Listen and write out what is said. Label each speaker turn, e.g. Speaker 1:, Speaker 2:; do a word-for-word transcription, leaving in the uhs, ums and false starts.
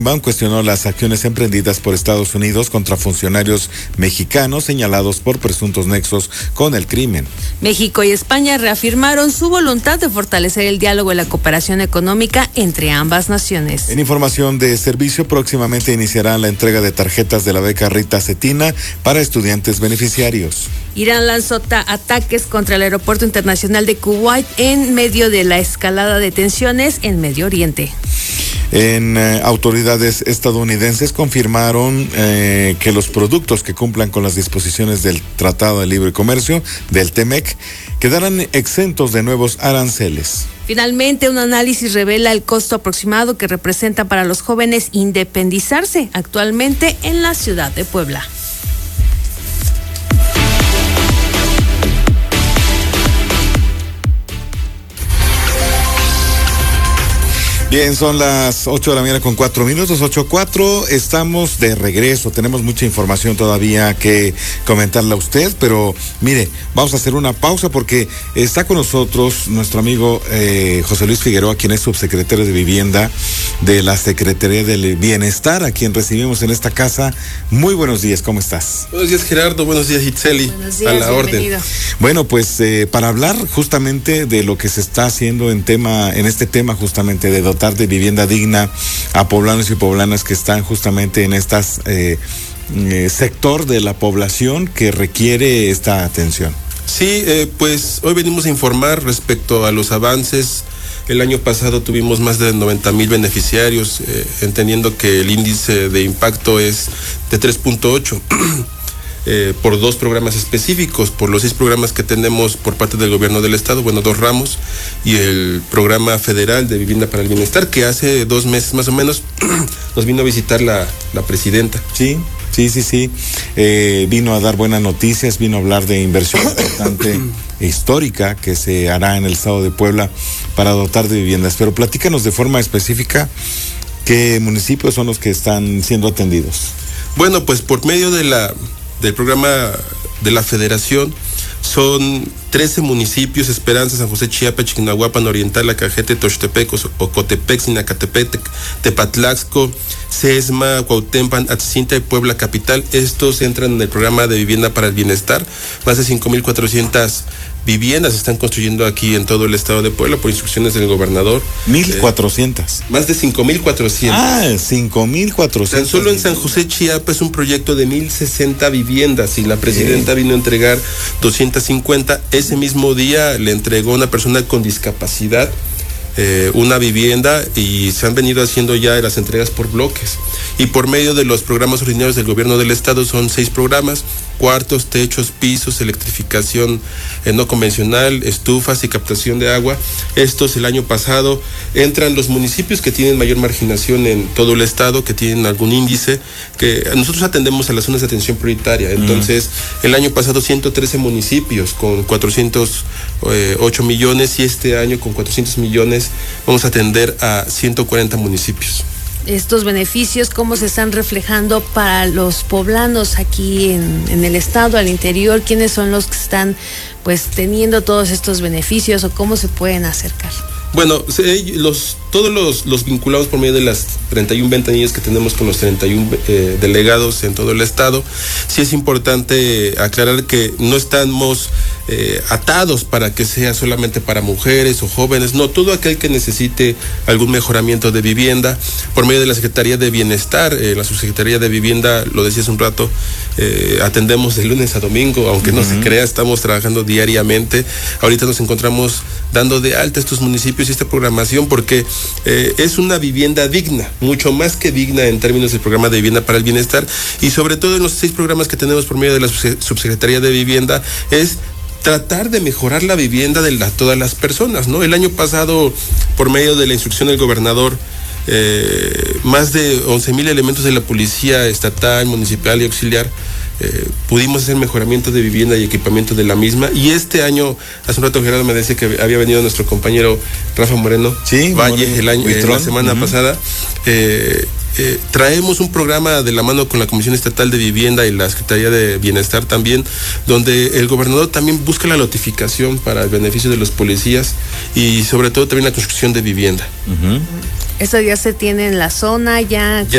Speaker 1: Ban cuestionó las acciones emprendidas por Estados Unidos contra funcionarios mexicanos señalados por presuntos nexos con el crimen.
Speaker 2: México y España reafirmaron su voluntad de fortalecer el diálogo y la cooperación económica entre ambas naciones.
Speaker 1: En información de servicio, próximamente iniciarán la entrega de tarjetas de la beca Rita Cetina para estudiantes beneficiarios.
Speaker 2: Irán lanzó ta- ataques contra el aeropuerto internacional de Kuwait en medio de la escalada de tensiones en Medio Oriente.
Speaker 1: En eh, autoridades estadounidenses confirmaron eh, que los productos que cumplan con las disposiciones del Tratado de Libre Comercio, del T M E C, quedarán exentos de nuevos aranceles.
Speaker 2: Finalmente, un análisis revela el costo aproximado que representa para los jóvenes independizarse actualmente en la ciudad de Puebla.
Speaker 1: Bien, son las ocho de la mañana con cuatro minutos, ocho cuatro, estamos de regreso, tenemos mucha información todavía que comentarle a usted, pero mire, vamos a hacer una pausa porque está con nosotros nuestro amigo eh, José Luis Figueroa, quien es subsecretario de Vivienda de la Secretaría del Bienestar, a quien recibimos en esta casa. Muy buenos días, ¿cómo estás?
Speaker 3: Buenos días, Gerardo, buenos días, Itzeli.
Speaker 2: Buenos días,
Speaker 3: a la
Speaker 2: bienvenido.
Speaker 3: orden.
Speaker 1: Bueno, pues eh, para hablar justamente de lo que se está haciendo en tema, en este tema justamente de dotar de vivienda digna a poblanos y poblanas que están justamente en este eh, eh, sector de la población que requiere esta atención.
Speaker 3: Sí, eh, pues hoy venimos a informar respecto a los avances. El año pasado tuvimos más de noventa mil beneficiarios, eh, entendiendo que el índice de impacto es de tres punto ocho. Eh, por dos programas específicos, por los seis programas que tenemos por parte del gobierno del estado, bueno, dos ramos, y el programa federal de Vivienda para el Bienestar, que hace dos meses más o menos nos vino a visitar la, la presidenta.
Speaker 1: Sí, sí, sí, sí, eh, vino a dar buenas noticias, vino a hablar de inversión importante histórica que se hará en el estado de Puebla para dotar de viviendas, pero platícanos de forma específica qué municipios son los que están siendo atendidos.
Speaker 3: Bueno, pues por medio de la del programa de la Federación son trece municipios: Esperanza, San José, Chiapa, Chignahuapan, Oriental, Acajete, Tochtepec, Ocotepec, Sinacatepec, Tepatlaxco, Sesma, Cuautempan, Atzinta y Puebla Capital. Estos entran en el programa de Vivienda para el Bienestar. Más de cinco mil cuatrocientas viviendas se están construyendo aquí en todo el estado de Puebla por instrucciones del gobernador.
Speaker 1: Mil cuatrocientas.
Speaker 3: Eh, más de cinco mil cuatrocientas.
Speaker 1: Ah, cinco mil cuatrocientas.
Speaker 3: Tan solo en San José, Chiapa, es un proyecto de mil sesenta viviendas y la presidenta sí. vino a entregar doscientas cincuenta. Ese mismo día le entregó a una persona con discapacidad Eh, una vivienda, y se han venido haciendo ya las entregas por bloques. Y por medio de los programas ordinarios del gobierno del estado son seis programas: cuartos, techos, pisos, electrificación eh, no convencional, estufas y captación de agua. Estos el año pasado entran los municipios que tienen mayor marginación en todo el estado, que tienen algún índice, que nosotros atendemos a las zonas de atención prioritaria. Entonces, mm. el año pasado ciento trece municipios con cuatrocientos ocho millones, y este año con cuatrocientos millones vamos a atender a ciento cuarenta municipios.
Speaker 2: Estos beneficios, ¿cómo se están reflejando para los poblanos aquí en, en el estado, al interior? ¿Quiénes son los que están pues teniendo todos estos beneficios o cómo se pueden acercar?
Speaker 3: Bueno, los, todos los, los vinculados por medio de las treinta y una ventanillas que tenemos con los treinta y uno eh, delegados en todo el estado. Sí es importante aclarar que no estamos eh, atados para que sea solamente para mujeres o jóvenes. No, todo aquel que necesite algún mejoramiento de vivienda, por medio de la Secretaría de Bienestar, eh, la Subsecretaría de Vivienda, lo decía hace un rato, eh, atendemos de lunes a domingo, aunque uh-huh. no se crea, estamos trabajando diariamente. Ahorita nos encontramos dando de alta estos municipios y esta programación porque eh, es una vivienda digna, mucho más que digna en términos del programa de Vivienda para el Bienestar, y sobre todo en los seis programas que tenemos por medio de la Subsecretaría de Vivienda es tratar de mejorar la vivienda de la, todas las personas, ¿no? El año pasado, por medio de la instrucción del gobernador, eh, más de once mil elementos de la policía estatal, municipal y auxiliar Eh, pudimos hacer mejoramiento de vivienda y equipamiento de la misma, y este año, hace un rato Gerardo me decía que había venido nuestro compañero Rafa Moreno
Speaker 1: sí,
Speaker 3: Valle
Speaker 1: Moreno,
Speaker 3: el año, eh, la semana uh-huh. pasada, eh, eh, traemos un programa de la mano con la Comisión Estatal de Vivienda y la Secretaría de Bienestar también, donde el gobernador también busca la notificación para el beneficio de los policías y sobre todo también la construcción de vivienda.
Speaker 2: Uh-huh. Eso ya se tiene en la zona, ya,
Speaker 3: ya